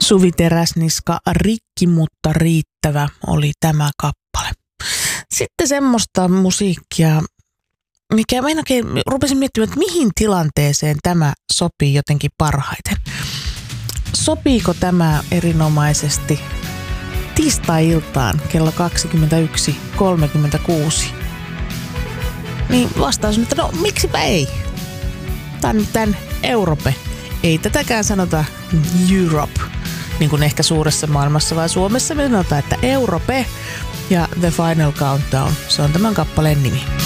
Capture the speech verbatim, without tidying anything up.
Suvi Teräsniska, Rikki mutta riittävä oli tämä kappale. Sitten semmoista musiikkia, mikä mä en oikein rupesin miettimään, että mihin tilanteeseen tämä sopii jotenkin parhaiten. Sopiiko tämä erinomaisesti tiistai-iltaan kello kaksikymmentäyksi kolmekymmentäkuusi? Niin vastaus on, että no miksipä ei. Tämä on nyt tämän Europe. Ei tätäkään sanota Europe, niin kuin ehkä suuressa maailmassa, vaan Suomessa me sanotaan, että Europe ja The Final Countdown. Se on tämän kappaleen nimi.